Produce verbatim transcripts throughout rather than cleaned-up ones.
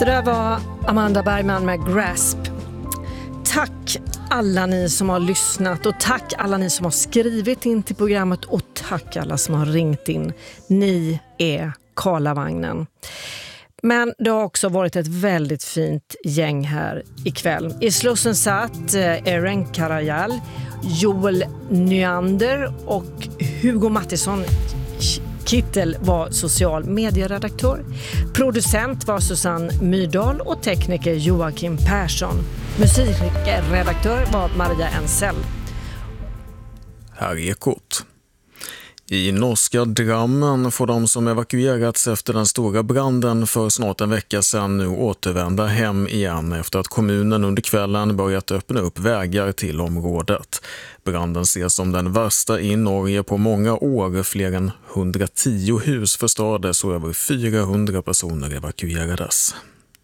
Det där var Amanda Bergman med Grasp. Tack alla ni som har lyssnat och tack alla ni som har skrivit in till programmet och tack alla som har ringt in. Ni är Karlavagnen. Men det har också varit ett väldigt fint gäng här ikväll. I Slussen satt Eren Karajal, Joel Nyander och Hugo Mattisson. Kittel var social medieredaktör. Producent var Susanne Myrdal och tekniker Joakim Persson. Musikredaktör var Maria Ensel. Här är Ekot. I norska Drammen får de som evakuerats efter den stora branden för snart en vecka sedan nu återvända hem igen efter att kommunen under kvällen börjat öppna upp vägar till området. Branden ses som den värsta i Norge på många år. Fler än hundratio hus förstördes och över fyrahundra personer evakuerades.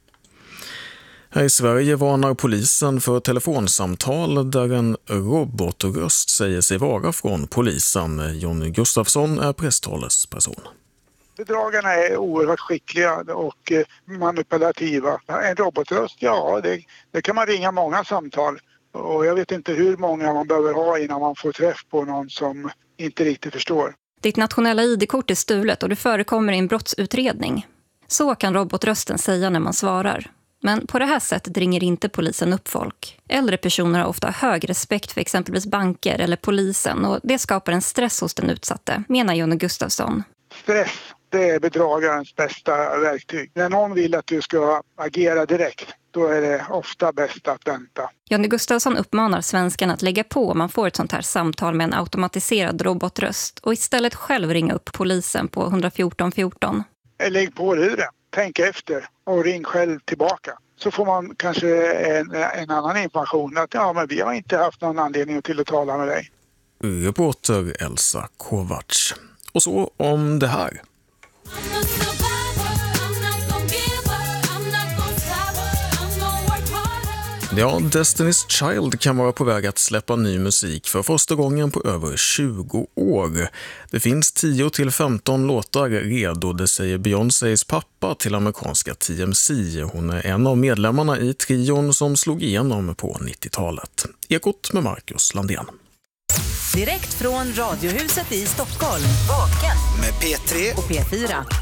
Här i Sverige varnar polisen för telefonsamtal där en robotröst säger sig vara från polisen. Jonny Gustafsson är presstalesperson. Bedragarna är oerhört skickliga och manipulativa. En robotröst, ja, det, det kan man ringa många samtal. Och jag vet inte hur många man behöver ha innan man får träff på någon som inte riktigt förstår. Ditt nationella I D-kort är stulet och det förekommer i en brottsutredning. Så kan robotrösten säga när man svarar. Men på det här sättet ringer inte polisen upp folk. Äldre personer har ofta hög respekt för exempelvis banker eller polisen och det skapar en stress hos den utsatte, menar Jonny Gustafsson. Stress, det är bedragarens bästa verktyg. När någon vill att du ska agera direkt, då är det ofta bäst att vänta. Jonny Gustafsson uppmanar svenskarna att lägga på om man får ett sånt här samtal med en automatiserad robotröst och istället själv ringa upp polisen på ett ett fyra fjorton. Lägg på luren, tänk efter och ring själv tillbaka. Så får man kanske en, en annan information att ja, men vi har inte haft någon anledning till att tala med dig. Reporter Elsa Kovacs. Och så om det här. Ja, Destiny's Child kan vara på väg att släppa ny musik för första gången på över tjugo år. Det finns tio till femton låtar redo, det säger Beyoncés pappa till amerikanska T M C. Hon är en av medlemmarna i trion som slog igenom på nittiotalet. Ekot med Marcus Landén. Direkt från Radiohuset i Stockholm. Vaken med P tre och P fyra.